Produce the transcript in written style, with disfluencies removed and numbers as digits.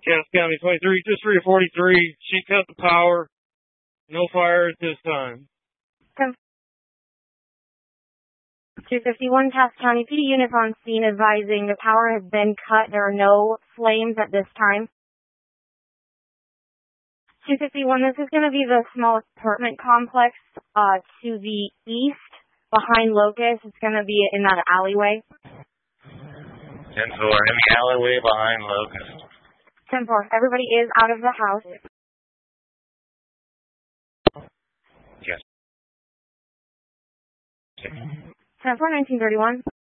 Cass County 23, just 343. She cut the power. No fire at this time. 251 Cass County PD units on scene advising the power has been cut. There are no flames at this time. 251, this is going to be the small apartment complex to the east behind Locust. It's going to be in that alleyway. 10-4, in the alleyway behind Locust. 10-4, everybody is out of the house. Yes. 10-4, 1931.